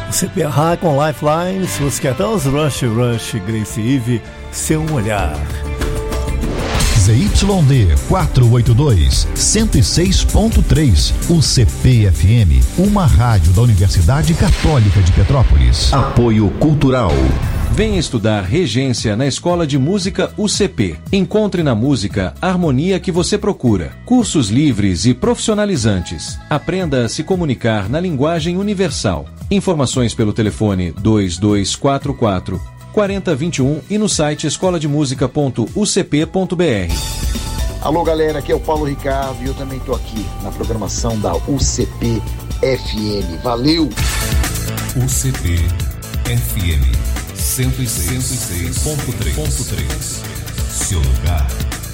CPA com Lifeline, se você quer até os Rush, Grace Eve, seu olhar. ZYD 482, 106.3, UCP-FM, uma rádio da Universidade Católica de Petrópolis. Apoio Cultural. Venha estudar regência na Escola de Música UCP. Encontre na música a harmonia que você procura. Cursos livres e profissionalizantes. Aprenda a se comunicar na linguagem universal. Informações pelo telefone 2244 4021 e no site escolademusica.ucp.br. Alô galera, aqui é o Paulo Ricardo e eu também estou aqui na programação da UCP FM. Valeu! UCP FM 106.3. Seu lugar